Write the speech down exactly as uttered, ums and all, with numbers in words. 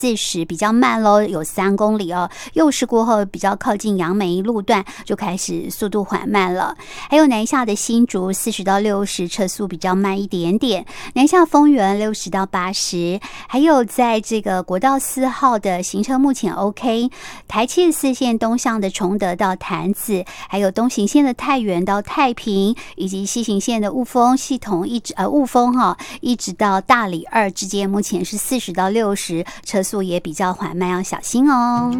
四十比较慢咯，有三公里哦。右市过后比较靠近杨梅路段就开始速度缓慢了。还有南下的新竹四十到六十车速比较慢一点点，南下丰原六十到八十，还有在这个国道四号的行车目前 OK， 台七四线东向的崇德到潭子，还有东行线的太原到太平，以及西行线的雾峰系统一直呃雾峰哈、哦，一直到大里二之间，目前是四十到六十，车速也比较缓慢，要小心哦。